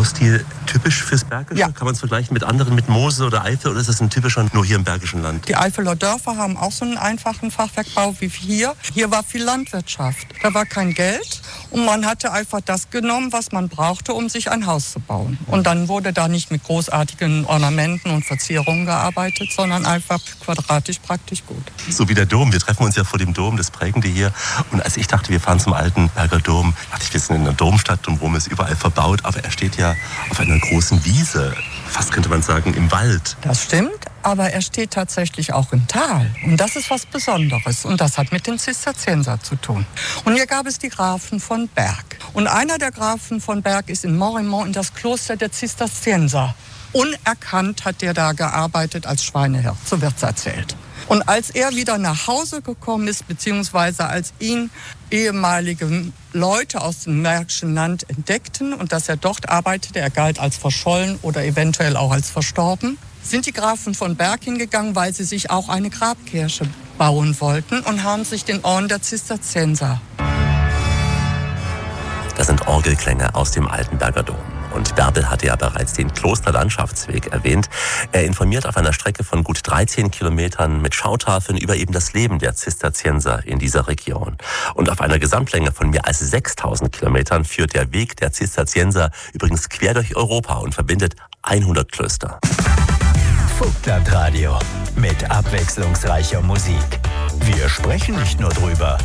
Baustil typisch fürs Bergische? Ja. Kann man es vergleichen mit anderen, mit Mosel oder Eifel, oder ist das ein typischer nur hier im Bergischen Land? Die Eifeler Dörfer haben auch so einen einfachen Fachwerkbau wie hier. Hier war viel Landwirtschaft. Da war kein Geld und man hatte einfach das genommen, was man brauchte, um sich ein Haus zu bauen. Und dann wurde da nicht mit großartigen Ornamenten und Verzierungen gearbeitet, sondern einfach quadratisch praktisch gut. So wie der Dom. Wir treffen uns ja vor dem Dom, das Prägende hier. Und als ich dachte, wir fahren zum alten Berger Dom, dachte ich, wir sind in der Domstadt und Rom ist überall verbaut. Aber er steht ja auf einer großen Wiese. Fast könnte man sagen, im Wald. Das stimmt, aber er steht tatsächlich auch im Tal. Und das ist was Besonderes. Und das hat mit den Zisterzienser zu tun. Und hier gab es die Grafen von Berg. Und einer der Grafen von Berg ist in Morimont in das Kloster der Zisterzienser. Unerkannt hat er da gearbeitet als Schweinehirt, so wird's erzählt. Und als er wieder nach Hause gekommen ist, beziehungsweise als ihn ehemalige Leute aus dem Märkischen Land entdeckten und dass er dort arbeitete, er galt als verschollen oder eventuell auch als verstorben, sind die Grafen von Berg hingegangen, weil sie sich auch eine Grabkirche bauen wollten und haben sich den Orden der Zisterzienser. Das sind Orgelklänge aus dem alten Berger Dom. Und Bärbel hatte ja bereits den Klosterlandschaftsweg erwähnt. Er informiert auf einer Strecke von gut 13 Kilometern mit Schautafeln über eben das Leben der Zisterzienser in dieser Region. Und auf einer Gesamtlänge von mehr als 6000 Kilometern führt der Weg der Zisterzienser übrigens quer durch Europa und verbindet 100 Klöster. Vogtlandradio mit abwechslungsreicher Musik. Wir sprechen nicht nur drüber,